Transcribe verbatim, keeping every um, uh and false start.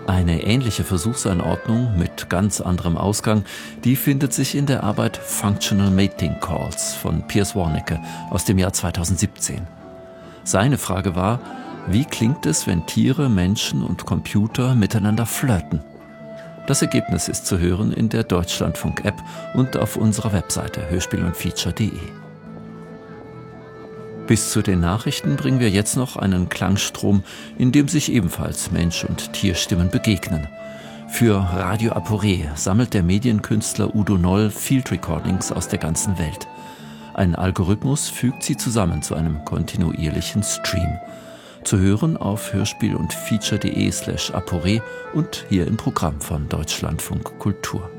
Eine ähnliche Versuchsanordnung mit ganz anderem Ausgang, die findet sich in der Arbeit Functional Mating Calls von Piers Warnecke aus dem Jahr zweitausendsiebzehn. Seine Frage war, wie klingt es, wenn Tiere, Menschen und Computer miteinander flirten? Das Ergebnis ist zu hören in der Deutschlandfunk-App und auf unserer Webseite hörspiel und feature punkt de. Bis zu den Nachrichten bringen wir jetzt noch einen Klangstrom, in dem sich ebenfalls Mensch- und Tierstimmen begegnen. Für Radio Aporé sammelt der Medienkünstler Udo Noll Field Recordings aus der ganzen Welt. Ein Algorithmus fügt sie zusammen zu einem kontinuierlichen Stream. Zu hören auf hörspiel und feature punkt de slash aporé und hier im Programm von Deutschlandfunk Kultur.